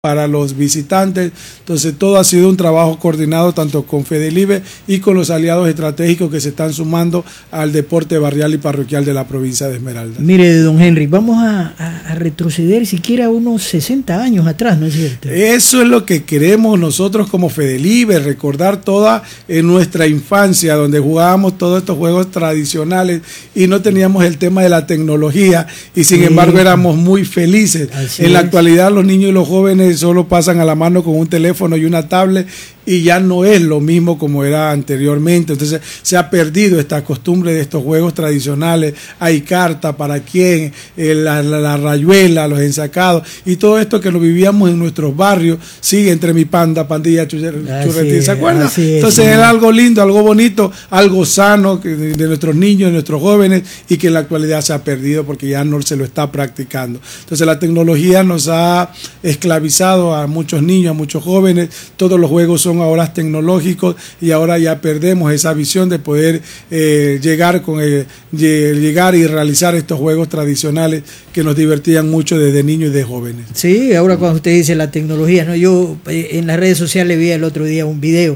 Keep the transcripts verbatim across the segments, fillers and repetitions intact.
para los visitantes. Entonces todo ha sido un trabajo coordinado tanto con Fedelive y con los aliados estratégicos que se están sumando al deporte barrial y parroquial de la provincia de Esmeraldas. Mire, don Henry, vamos a, a, a retroceder siquiera unos sesenta años atrás, ¿no es cierto? Eso es lo que queremos nosotros como Fedelive, recordar toda en nuestra infancia, donde jugábamos todos estos juegos tradicionales y no teníamos el tema de la tecnología y sin sí. embargo éramos muy felices. Así en la es. Actualidad los niños y los jóvenes solo pasan a la mano con un teléfono y una tablet y ya no es lo mismo como era anteriormente. Entonces se ha perdido esta costumbre de estos juegos tradicionales. Hay carta, para quién, eh, la, la, la rayuela, los ensacados y todo esto que lo vivíamos en nuestros barrios, sí, entre mi panda, pandilla, churretín, ¿se acuerdan? Entonces era algo lindo, algo bonito, algo sano de, de nuestros niños, de nuestros jóvenes y que en la actualidad se ha perdido porque ya no se lo está practicando. Entonces la tecnología nos ha esclavizado a muchos niños, a muchos jóvenes. Todos los juegos son ahora tecnológicos y ahora ya perdemos esa visión de poder eh, llegar con eh, llegar y realizar estos juegos tradicionales que nos divertían mucho desde niños y de jóvenes. Sí, ahora cuando usted dice la tecnología, ¿no? Yo eh, en las redes sociales vi el otro día un video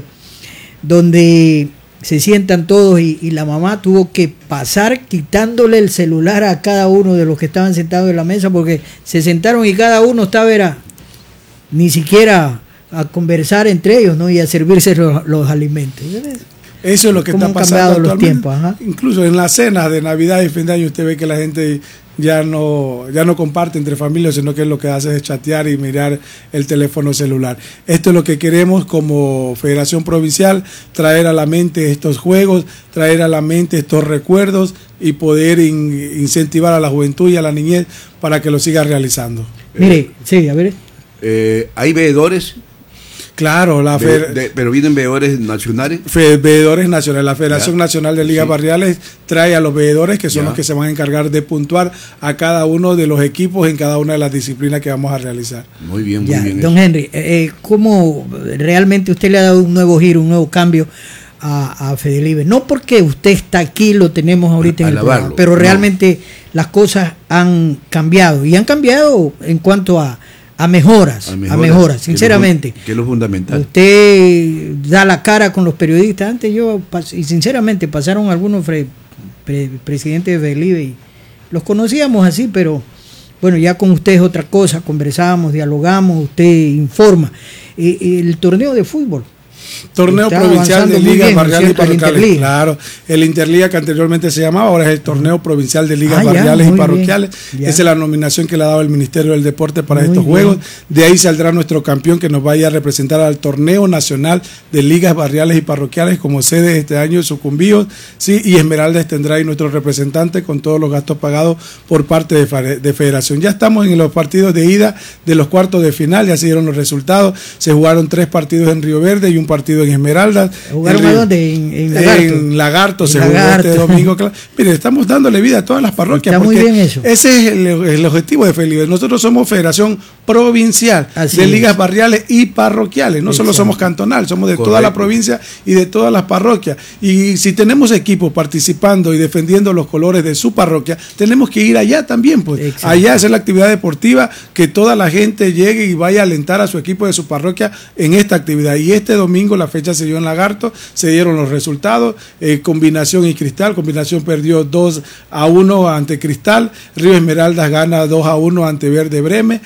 donde se sientan todos y, y la mamá tuvo que pasar quitándole el celular a cada uno de los que estaban sentados en la mesa porque se sentaron y cada uno estaba era ni siquiera a conversar entre ellos, ¿no? Y a servirse los, los alimentos. Eso es lo que está pasando los tiempos. Ajá. Incluso en las cenas de Navidad y fin de año usted ve que la gente ya no ya no comparte entre familias, sino que lo que hace es chatear y mirar el teléfono celular. Esto es lo que queremos como Federación Provincial, traer a la mente estos juegos, traer a la mente estos recuerdos y poder in, incentivar a la juventud y a la niñez para que lo siga realizando. Mire, eh, sí, a ver. Eh, ¿Hay veedores? Claro, la Ve, de, pero vienen veedores nacionales. Fe, veedores nacionales. La Federación ya. Nacional de Ligas sí. Barriales trae a los veedores que son ya. los que se van a encargar de puntuar a cada uno de los equipos en cada una de las disciplinas que vamos a realizar. Muy bien, muy ya. bien. Don eso. Henry, eh, ¿cómo realmente usted le ha dado un nuevo giro, un nuevo cambio a, a Fedelive? No porque usted está aquí, lo tenemos ahorita a, en el programa, pero no. realmente las cosas han cambiado y han cambiado en cuanto a A mejoras, a mejoras, a mejoras sinceramente. Que es lo fundamental. Usted da la cara con los periodistas. Antes yo, y sinceramente, pasaron algunos pre, pre, presidentes de Fedelive y los conocíamos así, pero bueno, ya con usted es otra cosa. Conversamos, dialogamos, usted informa. Eh, el torneo de fútbol. Torneo provincial de ligas barriales y parroquiales. Claro, el Interliga que anteriormente se llamaba, ahora es el torneo provincial de ligas ah, barriales ya, y parroquiales. Esa es la nominación que le ha dado el Ministerio del Deporte para muy estos bien. juegos. De ahí saldrá nuestro campeón que nos vaya a representar al torneo nacional de ligas barriales y parroquiales como sede este año Sucumbíos, sí, y Esmeraldas tendrá ahí nuestro representante con todos los gastos pagados por parte de, de Federación. Ya estamos en los partidos de ida de los cuartos de final, ya se dieron los resultados. Se jugaron tres partidos en Río Verde y un partido partido en Esmeraldas. ¿Jugaron en, a dónde? En, en Lagarto. En Lagarto en se Lagarto. jugó este domingo. Claro. Mire, estamos dándole vida a todas las parroquias. Está porque muy bien eso. Ese es el, el objetivo de Fedelive. Nosotros somos Federación Provincial Así de es. Ligas Barriales y Parroquiales. No Exacto. solo somos cantonal, somos de Correcto. Toda la provincia y de todas las parroquias. Y si tenemos equipos participando y defendiendo los colores de su parroquia, tenemos que ir allá también. Pues Exacto. allá hacer la actividad deportiva, que toda la gente llegue y vaya a alentar a su equipo de su parroquia en esta actividad. Y este domingo la fecha se dio en Lagarto, se dieron los resultados, eh, Combinación y Cristal. Combinación perdió dos a uno ante Cristal, Río Esmeraldas gana dos a uno ante Verde Breme,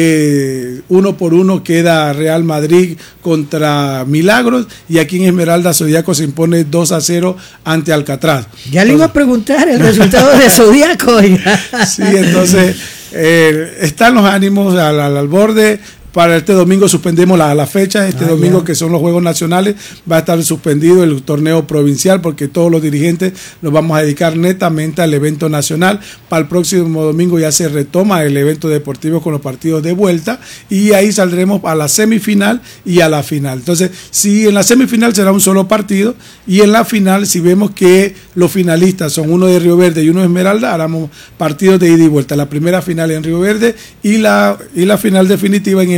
eh, uno por uno queda Real Madrid contra Milagros, y aquí en Esmeraldas Zodiaco se impone dos a cero ante Alcatraz. Ya le iba a preguntar el resultado de Zodiaco. Sí, entonces eh, están los ánimos al, al, al borde. Para este domingo suspendemos la, la fecha, este ah, domingo ya. que son los Juegos Nacionales, va a estar suspendido el torneo provincial porque todos los dirigentes nos vamos a dedicar netamente al evento nacional. Para el próximo domingo ya se retoma el evento deportivo con los partidos de vuelta y ahí saldremos a la semifinal y a la final. Entonces, si en la semifinal será un solo partido y en la final, si vemos que los finalistas son uno de Río Verde y uno de Esmeralda, haremos partidos de ida y vuelta. La primera final en Río Verde y la, y la final definitiva en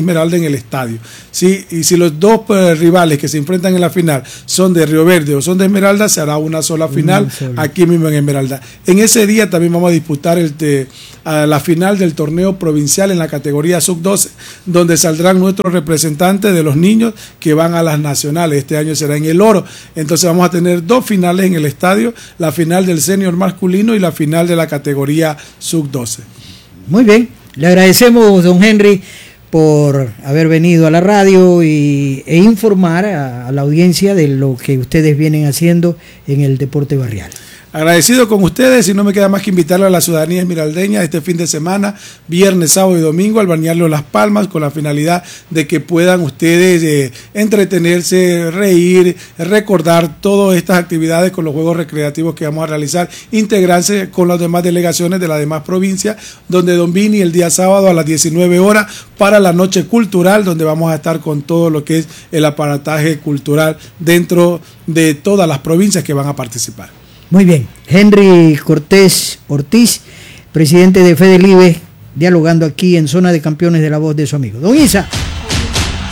Esmeralda en el estadio. ¿Sí? Y si los dos eh, rivales que se enfrentan en la final son de Río Verde o son de Esmeralda, se hará una sola final sola. aquí mismo en Esmeralda. En ese día también vamos a disputar el te, a la final del torneo provincial en la categoría sub doce, donde saldrán nuestros representantes de los niños que van a las nacionales. Este año será en El Oro. Entonces vamos a tener dos finales en el estadio, la final del senior masculino y la final de la categoría sub doce. Muy bien, le agradecemos, don Henry, por haber venido a la radio y, e informar a, a la audiencia de lo que ustedes vienen haciendo en el deporte barrial. Agradecido con ustedes y no me queda más que invitarle a la ciudadanía esmeraldeña este fin de semana, viernes, sábado y domingo, al balneario Las Palmas, con la finalidad de que puedan ustedes eh, entretenerse, reír, recordar todas estas actividades con los juegos recreativos que vamos a realizar, integrarse con las demás delegaciones de las demás provincias, donde Don Vini el día sábado a las diecinueve horas para la noche cultural, donde vamos a estar con todo lo que es el aparataje cultural dentro de todas las provincias que van a participar. Muy bien, Henry Cortés Ortiz, presidente de Fedelive, dialogando aquí en Zona de Campeones de la voz de su amigo. Don Isa.